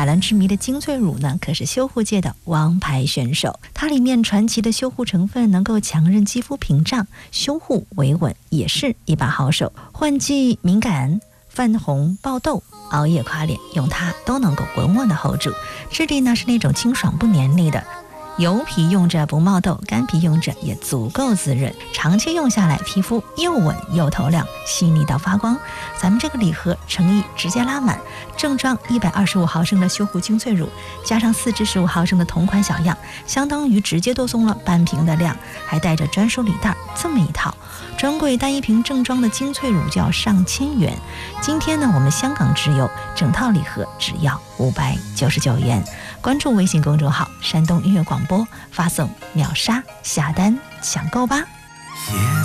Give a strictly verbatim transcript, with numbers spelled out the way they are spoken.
海蓝之谜的精粹乳呢，可是修护界的王牌选手，它里面传奇的修护成分能够强韧肌肤屏障，修护维稳也是一把好手。换季敏感、泛红、爆痘、熬夜垮脸，用它都能够稳稳的 hold 住。质地呢是那种清爽不黏腻的，油皮用着不冒痘，干皮用着也足够滋润，长期用下来皮肤又稳又透亮，细腻到发光。咱们这个礼盒诚意直接拉满，正装一百二十五毫升的修护精粹乳，加上四至十五毫升的同款小样，相当于直接多送了半瓶的量，还带着专属礼袋，这么一套专柜单一瓶正装的精粹乳就要上千元。今天呢，我们香港直邮整套礼盒只要五百九十九元。关注微信公众号山东音乐广播，发送秒杀下单抢购吧。